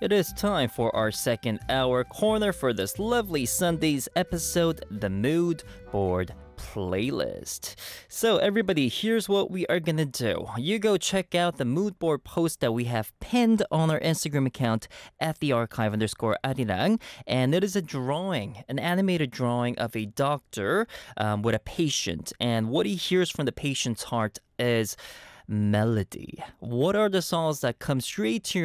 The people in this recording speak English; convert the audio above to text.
It is time for our second hour corner for this lovely Sunday's episode, the Mood Board Playlist. So everybody, here's what we are gonna do. You go check out the mood board post that we have pinned on our Instagram account at @thearchive_arirang, and it is a drawing, an animated drawing of a doctor with a patient, and what he hears from the patient's heart is melody. What are the songs that come straight to your